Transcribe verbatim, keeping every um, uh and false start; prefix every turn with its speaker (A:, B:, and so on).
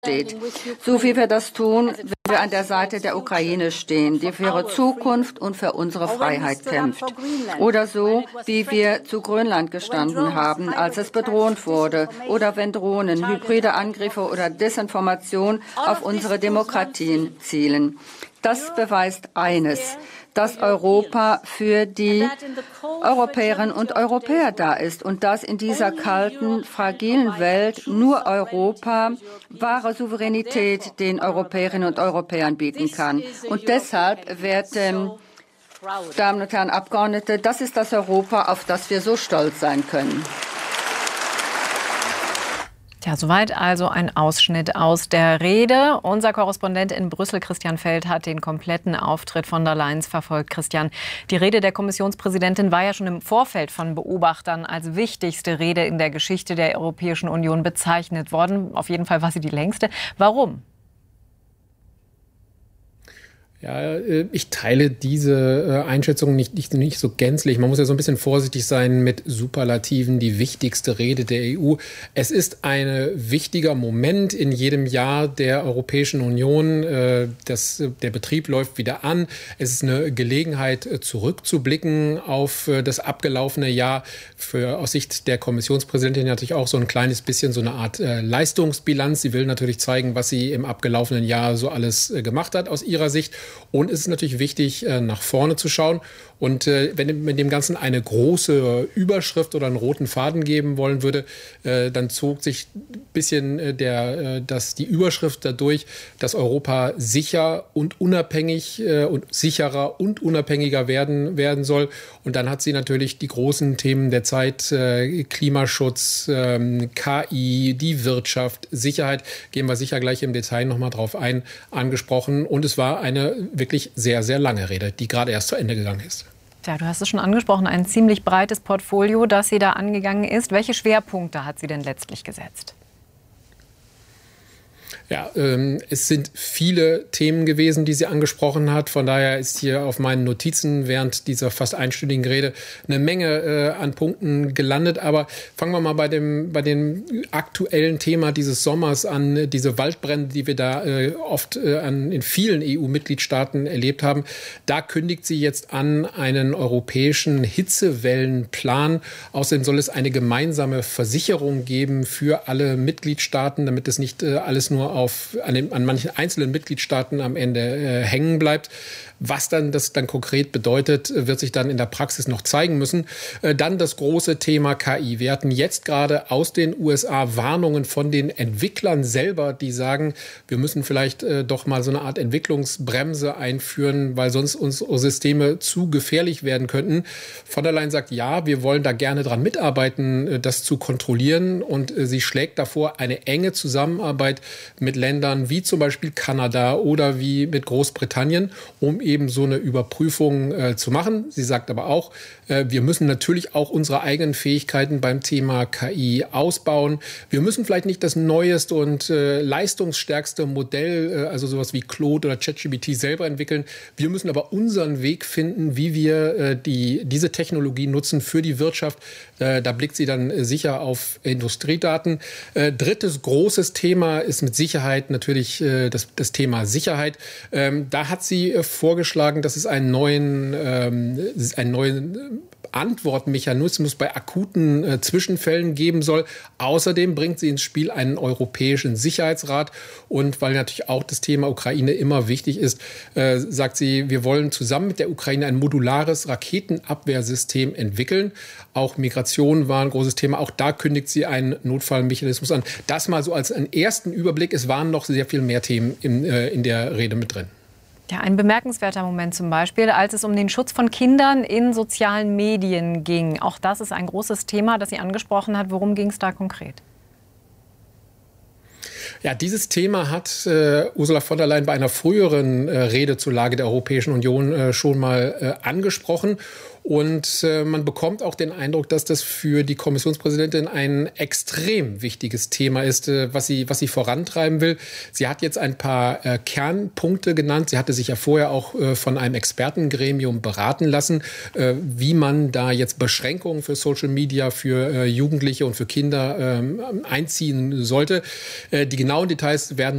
A: steht, so wie wir das tun, wenn wir an der Seite der Ukraine stehen, die für ihre Zukunft und für unsere Freiheit kämpft. Oder so, wie wir zu Grönland gestanden haben, als es bedroht wurde. Oder wenn Drohnen, hybride Angriffe oder Desinformation auf unsere Demokratien zielen. Das beweist eines, dass Europa für die Europäerinnen und Europäer da ist und dass in dieser kalten, fragilen Welt nur Europa wahre Souveränität den Europäerinnen und Europäern bieten kann. Und deshalb, werte Damen und Herren Abgeordnete, das ist das Europa, auf das wir so stolz sein können.
B: Tja, soweit also ein Ausschnitt aus der Rede. Unser Korrespondent in Brüssel, Christian Feld, hat den kompletten Auftritt von der Leyen verfolgt. Christian, die Rede der Kommissionspräsidentin war ja schon im Vorfeld von Beobachtern als wichtigste Rede in der Geschichte der Europäischen Union bezeichnet worden. Auf jeden Fall war sie die längste. Warum?
C: Ja, ich teile diese Einschätzung nicht, nicht, nicht so gänzlich. Man muss ja so ein bisschen vorsichtig sein mit Superlativen, die wichtigste Rede der E U. Es ist ein wichtiger Moment in jedem Jahr der Europäischen Union. Das, der Betrieb läuft wieder an. Es ist eine Gelegenheit, zurückzublicken auf das abgelaufene Jahr. Für, aus Sicht der Kommissionspräsidentin natürlich auch so ein kleines bisschen so eine Art Leistungsbilanz. Sie will natürlich zeigen, was sie im abgelaufenen Jahr so alles gemacht hat aus ihrer Sicht. Und es ist natürlich wichtig, nach vorne zu schauen. Und wenn man dem Ganzen eine große Überschrift oder einen roten Faden geben wollen würde, dann zog sich ein bisschen der, dass die Überschrift dadurch, dass Europa sicher und unabhängig und sicherer und unabhängiger werden, werden soll. Und dann hat sie natürlich die großen Themen der Zeit, Klimaschutz, K I, die Wirtschaft, Sicherheit, gehen wir sicher gleich im Detail nochmal drauf ein, angesprochen. Und es war eine wirklich sehr, sehr lange Rede, die gerade erst zu Ende gegangen ist.
B: Ja, du hast es schon angesprochen, ein ziemlich breites Portfolio, das sie da angegangen ist. Welche Schwerpunkte hat sie denn letztlich gesetzt?
C: Ja, ähm, es sind viele Themen gewesen, die sie angesprochen hat. Von daher ist hier auf meinen Notizen während dieser fast einstündigen Rede eine Menge äh, an Punkten gelandet. Aber fangen wir mal bei dem, bei dem aktuellen Thema dieses Sommers an, diese Waldbrände, die wir da äh, oft äh, an, in vielen E U-Mitgliedstaaten erlebt haben. Da kündigt sie jetzt an einen europäischen Hitzewellenplan. Außerdem soll es eine gemeinsame Versicherung geben für alle Mitgliedstaaten, damit es nicht äh, alles nur auf Auf, an, den, an manchen einzelnen Mitgliedstaaten am Ende äh, hängen bleibt. Was dann das dann konkret bedeutet, wird sich dann in der Praxis noch zeigen müssen. Äh, dann das große Thema K I. Wir hatten jetzt gerade aus den U S A Warnungen von den Entwicklern selber, die sagen, wir müssen vielleicht äh, doch mal so eine Art Entwicklungsbremse einführen, weil sonst unsere Systeme zu gefährlich werden könnten. Von der Leyen sagt, ja, wir wollen da gerne dran mitarbeiten, äh, das zu kontrollieren. Und äh, sie schlägt davor eine enge Zusammenarbeit mit Ländern wie zum Beispiel Kanada oder wie mit Großbritannien, um eben so eine Überprüfung äh, zu machen. Sie sagt aber auch, äh, wir müssen natürlich auch unsere eigenen Fähigkeiten beim Thema K I ausbauen. Wir müssen vielleicht nicht das neueste und äh, leistungsstärkste Modell, äh, also sowas wie Claude oder ChatGPT selber entwickeln. Wir müssen aber unseren Weg finden, wie wir äh, die, diese Technologie nutzen für die Wirtschaft. Äh, da blickt sie dann äh, sicher auf Industriedaten. Äh, drittes großes Thema ist mit Sicherheit natürlich äh, das, das Thema Sicherheit. Ähm, da hat sie äh, vorgeschlagen, dass es einen neuen, ähm, einen neuen Antwortmechanismus bei akuten äh, Zwischenfällen geben soll. Außerdem bringt sie ins Spiel einen europäischen Sicherheitsrat. Und weil natürlich auch das Thema Ukraine immer wichtig ist, äh, sagt sie, wir wollen zusammen mit der Ukraine ein modulares Raketenabwehrsystem entwickeln. Auch Migration war ein großes Thema. Auch da kündigt sie einen Notfallmechanismus an. Das mal so als einen ersten Überblick. Es waren noch sehr viel mehr Themen in, äh, in der Rede mit drin.
B: Ja, ein bemerkenswerter Moment zum Beispiel, als es um den Schutz von Kindern in sozialen Medien ging. Auch das ist ein großes Thema, das sie angesprochen hat. Worum ging es da konkret?
C: Ja, dieses Thema hat äh, Ursula von der Leyen bei einer früheren äh, Rede zur Lage der Europäischen Union äh, schon mal äh, angesprochen. Und äh, man bekommt auch den Eindruck, dass das für die Kommissionspräsidentin ein extrem wichtiges Thema ist, äh, was sie, was sie vorantreiben will. Sie hat jetzt ein paar äh, Kernpunkte genannt. Sie hatte sich ja vorher auch äh, von einem Expertengremium beraten lassen, äh, wie man da jetzt Beschränkungen für Social Media, für äh, Jugendliche und für Kinder äh, einziehen sollte. Äh, die genauen Details werden